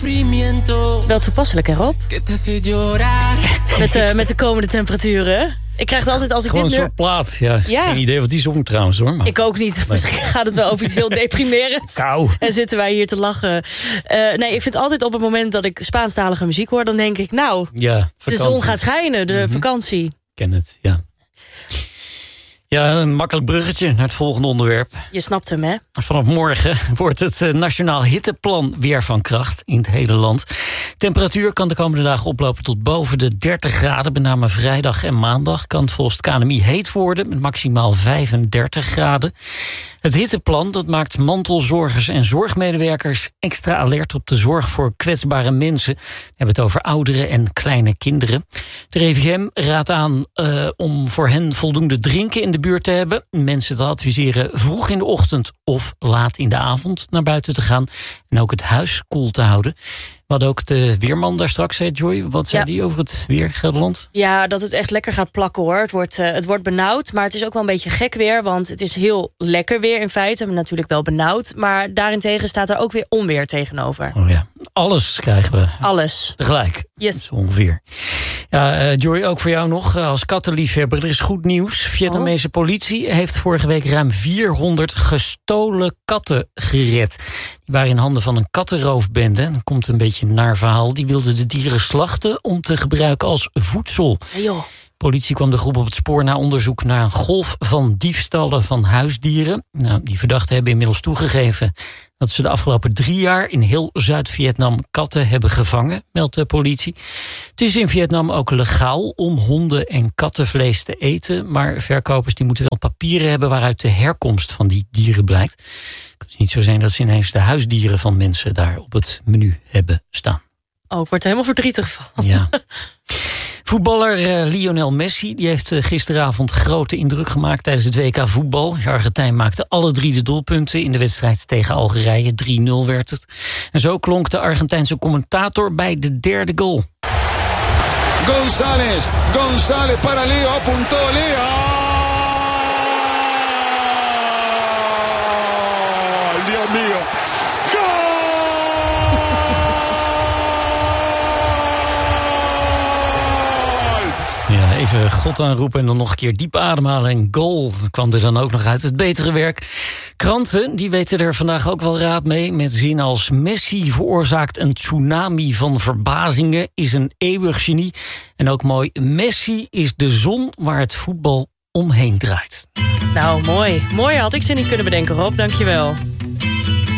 Wel toepasselijk, hè, Rob? Met de komende temperaturen. Ik krijg het altijd als ik gewoon dit een soort plaat. Ja. Geen idee wat die zong trouwens, hoor. Maar... Ik ook niet. Nee. Misschien gaat het wel over iets heel deprimerends. Kou. En zitten wij hier te lachen. Nee, ik vind altijd op het moment dat ik Spaanstalige muziek hoor... dan denk ik, nou, de zon gaat schijnen. De vakantie. Ik ken het, ja. Ja, een makkelijk bruggetje naar het volgende onderwerp. Je snapt hem, hè? Vanaf morgen wordt het Nationaal Hitteplan weer van kracht in het hele land. Temperatuur kan de komende dagen oplopen tot boven de 30 graden. Met name vrijdag en maandag kan het volgens het KNMI heet worden... met maximaal 35 graden. Het hitteplan dat maakt mantelzorgers en zorgmedewerkers extra alert op de zorg voor kwetsbare mensen. We hebben het over ouderen en kleine kinderen. De RIVM raadt aan om voor hen voldoende drinken in de buurt te hebben. Mensen te adviseren vroeg in de ochtend of laat in de avond naar buiten te gaan. En ook het huis koel te houden. We hadden ook de weerman daar straks, zei Joy. Wat zei die over het weer, Gelderland? Ja, dat het echt lekker gaat plakken, hoor. Het wordt benauwd, maar het is ook wel een beetje gek weer. Want het is heel lekker weer in feite. Maar natuurlijk wel benauwd. Maar daarentegen staat er ook weer onweer tegenover. Oh ja, alles krijgen we. Alles. Tegelijk. Yes. Zo ongeveer. Ja, Joy, ook voor jou nog. Als kattenliefhebber, er is goed nieuws. Vietnamese politie heeft vorige week ruim 400 gestolen katten gered. Die waren in handen van een kattenroofbende. Dan komt een beetje een naar verhaal. Die wilden de dieren slachten om te gebruiken als voedsel. Hey joh. Politie kwam de groep op het spoor na onderzoek naar een golf van diefstallen van huisdieren. Nou, die verdachten hebben inmiddels toegegeven dat ze de afgelopen 3 jaar in heel Zuid-Vietnam katten hebben gevangen, meldt de politie. Het is in Vietnam ook legaal om honden- en kattenvlees te eten, maar verkopers die moeten wel papieren hebben waaruit de herkomst van die dieren blijkt. Het kan dus niet zo zijn dat ze ineens de huisdieren van mensen daar op het menu hebben staan. Oh, ik word er helemaal verdrietig van. Ja. Voetballer Lionel Messi die heeft gisteravond grote indruk gemaakt tijdens het WK voetbal. De Argentijn maakte alle 3 de doelpunten in de wedstrijd tegen Algerije. 3-0 werd het. En zo klonk de Argentijnse commentator bij de derde goal. González para Leo, apuntó Leo. Dios mío. Ja, even God aanroepen en dan nog een keer diep ademhalen en goal kwam er dan ook nog uit. Het betere werk. Kranten, die weten er vandaag ook wel raad mee. Met zin als Messi veroorzaakt een tsunami van verbazingen, is een eeuwig genie. En ook mooi, Messi is de zon waar het voetbal omheen draait. Nou, mooi. Mooi had ik ze niet kunnen bedenken, Rob. Dankjewel.